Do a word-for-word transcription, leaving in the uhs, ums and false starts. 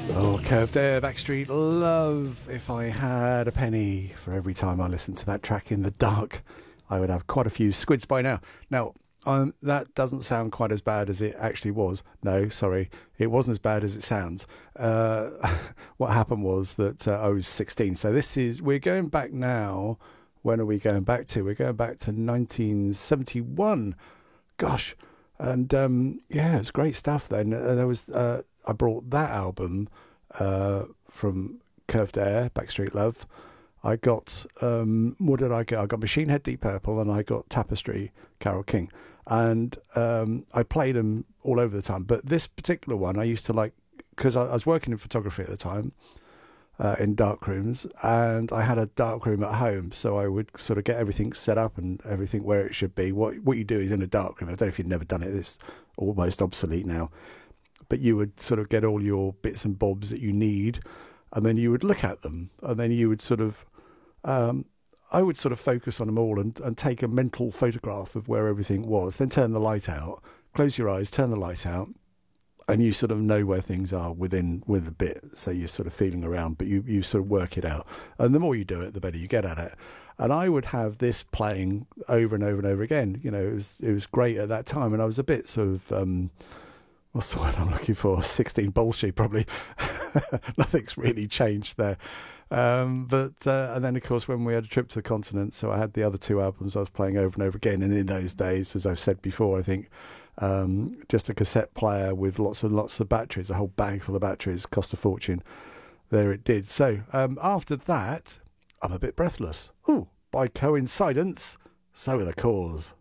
Oh, Curved Air, Backstreet Love. If I had a penny for every time I listened to that track in the dark, I would have quite a few squids by now. Now, um, that doesn't sound quite as bad as it actually was. No, sorry, it wasn't as bad as it sounds. Uh, what happened was that uh, I was sixteen. So this is, we're going back now. When are we going back to? We're going back to nineteen seventy-one. Gosh. And um, yeah, it's great stuff then. Uh, there was, uh, I brought that album uh, from Curved Air, Backstreet Love. I got, um, what did I get? I got Machine Head, Deep Purple, and I got Tapestry, Carole King. And um, I played them all over the time. But this particular one, I used to like, because I, I was working in photography at the time, uh, in dark rooms, and I had a dark room at home. So I would sort of get everything set up and everything where it should be. What, what you do is in a dark room, I don't know if you've never done it, it's almost obsolete now. But you would sort of get all your bits and bobs that you need, and then you would look at them, and then you would sort of, um, I would sort of focus on them all and, and take a mental photograph of where everything was, then turn the light out, close your eyes, turn the light out, and you sort of know where things are within with a bit. So you're sort of feeling around, but you, you sort of work it out. And the more you do it, the better you get at it. And I would have this playing over and over and over again. You know, it was it was great at that time, and I was a bit sort of, um, what's the word I'm looking for? sixteen bullshit, probably. Nothing's really changed there. Um, but uh, and then of course when we had a trip to the continent, so I had the other two albums I was playing over and over again. And in those days, as I've said before, I think um, just a cassette player with lots and lots of batteries, a whole bag full of batteries, cost a fortune. There it did. So um, after that, I'm a bit breathless. Ooh, by coincidence, so are the Cause.